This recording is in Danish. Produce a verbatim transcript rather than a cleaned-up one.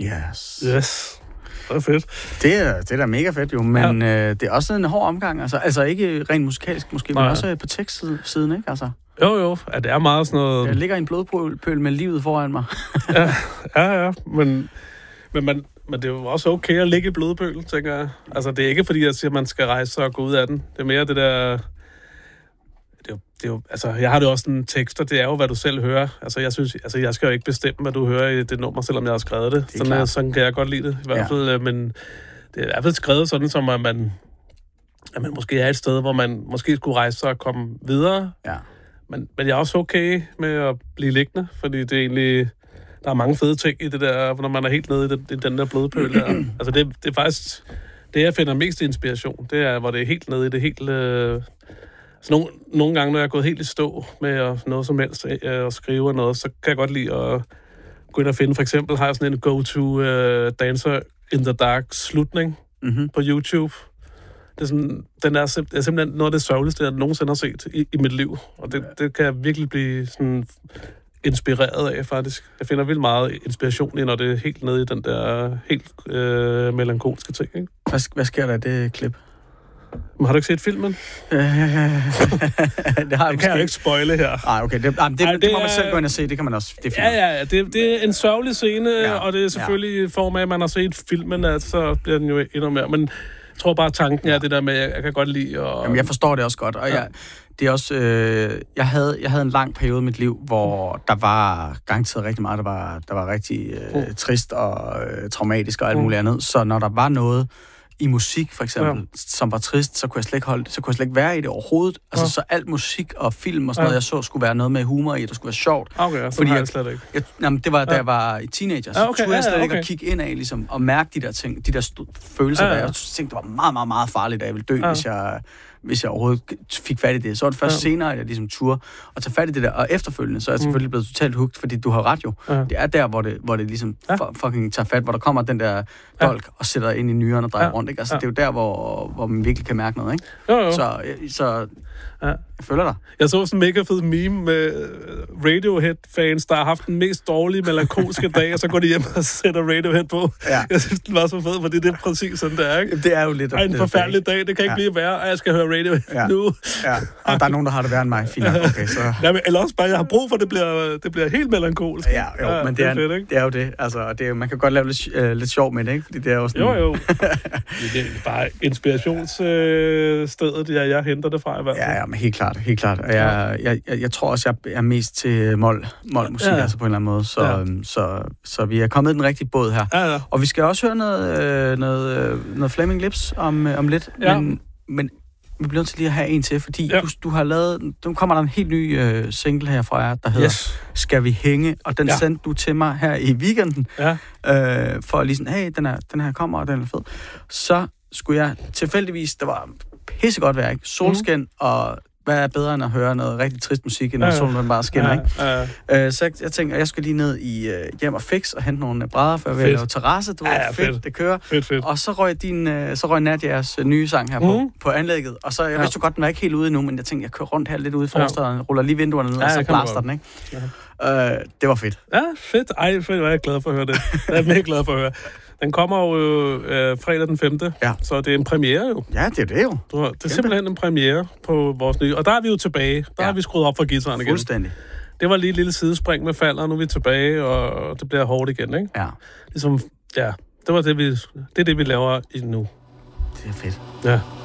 Yes. Yes. Det er fedt. Det er, det er da mega fedt jo, men ja. øh, det er også en hård omgang. Altså, altså ikke rent musikalsk måske, Nej. men også på tekstsiden, ikke? Altså, jo, jo. Ja, det er meget sådan noget... Jeg ligger i en blodpøl med livet foran mig. ja, ja, ja. Men, men, man, men det er jo også okay at ligge i blodpøl, tænker jeg. Altså, det er ikke fordi, jeg siger, at man skal rejse sig og gå ud af den. Det er mere det der... Det er jo, det er jo, altså, jeg har det også en tekst, og det er jo, hvad du selv hører. Altså, jeg synes, altså, jeg skal jo ikke bestemme, hvad du hører i det nummer, selvom jeg har skrevet det. det sådan, sådan kan jeg godt lide det, i hvert ja. fald. Men det er i hvert fald skrevet sådan, som at man, at man måske er et sted, hvor man måske skulle rejse sig og komme videre. Ja. Men, men jeg er også okay med at blive liggende, fordi det er egentlig... Der er mange fede ting i det der, når man er helt nede i den, i den der blodpøl der. Altså, det, det er faktisk... Det, jeg finder mest inspiration, det er, hvor det er helt nede i det helt... Øh, Så nogle, nogle gange, når jeg er gået helt i stå med noget som helst øh, og skrive noget, så kan jeg godt lide at gå ind og finde. For eksempel har jeg sådan en go-to uh, Dancer in the Dark slutning mm-hmm. på YouTube. Det er, sådan, den er, simp- er simpelthen noget af det sørgeligste, jeg nogensinde har set i, i mit liv. Og det, det kan jeg virkelig blive sådan inspireret af, faktisk. Jeg finder vildt meget inspiration i, når det er helt nede i den der helt øh, melankolske ting. Ikke? Hvad, hvad sker der i det klip? Men har du ikke set filmen? det har jeg det kan jeg ikke spoile her. Nej, okay. Det, det, Ej, det, det må man selv gå ind og se. Det kan man også. Det er ja, ja, ja. Det, det er en sørgelig scene, ja, og det er selvfølgelig i ja. form af, at man har set filmen, at så bliver den jo endnu mere. Men jeg tror bare, tanken er det der med, at jeg kan godt lide. Og... Jamen, jeg forstår det også godt. Og ja. jeg, det er også... Øh, jeg, havde, jeg havde en lang periode i mit liv, hvor der var garanteret rigtig meget, der var, der var rigtig øh, uh. trist og øh, traumatisk og alt uh. muligt andet. Så når der var noget... i musik, for eksempel, ja. som var trist, så kunne jeg slet ikke holde det, så kunne jeg slet ikke være i det overhovedet. Altså, ja. så alt musik og film og sådan ja. noget, jeg så, skulle være noget med humor i, det skulle være sjovt. Okay, fordi jeg, jeg slet ikke. Jeg, jamen, det var, da ja. jeg var i teenager, så ja, okay, turde jeg slet ja, ja, okay. ikke at kigge indad, ligesom, og mærke de der ting, de der st- følelser, ja, ja. der jeg tænkte, det var meget, meget, meget farligt, at jeg ville dø, ja. hvis jeg... hvis jeg overhovedet fik fat i det. Så var det først ja. senere, at jeg ligesom turde at tage fat i det der. Og efterfølgende, så er jeg selvfølgelig blevet totalt hooked, fordi du har ret jo. Ja. Det er der, hvor det, hvor det ligesom ja. fucking tager fat, hvor der kommer den der dolk ja. og sætter ind i nyren og drejer ja. rundt. Ikke? Altså, ja. det er jo der, hvor, hvor man virkelig kan mærke noget. Ikke? Jo, jo. Så, så ja. jeg føler dig. Jeg så sådan en mega fed meme med Radiohead-fans, der har haft den mest dårlige melankolske dag, og så går de hjem og sætter Radiohead på. Ja. Jeg synes, den var så fed, fordi det er præcis sådan, det er. Ikke? Det er jo lidt... Ej, en forfærdelig dag, det kan ikke ja. blive værre, at jeg skal høre Radiohead ja. nu. Ja. Og der er nogen, der har det værre end mig. Fint. Okay, så... ja, men, eller også bare, jeg har brug for, at det bliver, det bliver helt melankolsk. Ja, jo, ja, men det er, det, er fedt, det er jo det. Altså, det er, man kan godt lave lidt, øh, lidt sjov med det, ikke? Fordi det er jo sådan... Jo, jo. Det er bare inspirationsstedet, øh, jeg, jeg henter det fra i hvert fald. Ja, ja, men helt klart, helt klart. Og jeg, jeg, jeg, jeg tror også, jeg er mest til mol, molmusik, ja. altså på en eller anden måde. Så, ja. så, så, så vi er kommet i den rigtige båd her. Ja, ja. Og vi skal også høre noget, øh, noget, noget Flaming Lips om, om lidt. Ja. Men, men vi bliver nødt til lige at have en til, fordi ja. du, du har lavet... Nu kommer der en helt ny øh, single her fra jer, der hedder yes. Skal vi hænge? Og den ja. sendte du til mig her i weekenden. Ja. Øh, for lige sådan, hey, den her, den her kommer, og den er fed. Så skulle jeg tilfældigvis... Der var pissegodt vejr, ikke? Solskin, mm. og hvad er bedre end at høre noget rigtig trist musik, end når ja. solen bare skinner, ja. ikke? Ja. Øh, så jeg, jeg tænker, jeg skal lige ned i uh, hjem og fix og hente nogle brædder, for jeg vil lave terrasse, du ja, ja, fedt, fedt, det kører. Fedt, fedt. Og så røg, din, uh, så røg Nadjas uh, nye sang her på, mm. på anlægget, og så, jeg ja. vidste jo godt, den var ikke helt ude endnu, men jeg tænkte, jeg kører rundt her lidt ude i forstaden, ja. ruller lige vinduerne ned, ja, og så blaster den, ikke? Ja. Uh, det var fedt. Ja, fedt. Ej, fedt, jeg er glad for at høre det. Jeg er mega glad for at høre. Den kommer jo øh, fredag den femte Ja. Så det er en premiere jo. Ja, det er det jo. Det er Kæmpe. simpelthen en premiere på vores nye. Og der er vi jo tilbage. Der ja. har vi skruet op for guitaren igen. Fuldstændig. Det var lige et lille sidespring med falder, og nu er vi tilbage, og det bliver hårdt igen, ikke? Ja. Ligesom, ja, det var det, vi, det er det, vi laver i nu. Det er fedt. Ja.